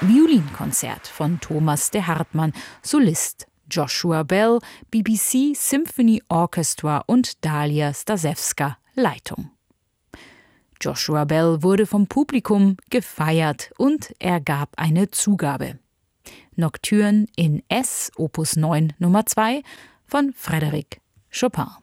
Violinkonzert von Thomas de Hartmann, Solist Joshua Bell, BBC Symphony Orchestra und Dalia Stasewska, Leitung. Joshua Bell wurde vom Publikum gefeiert und er gab eine Zugabe. Nocturne in S, Opus 9 Nummer 2 von Frédéric Chopin.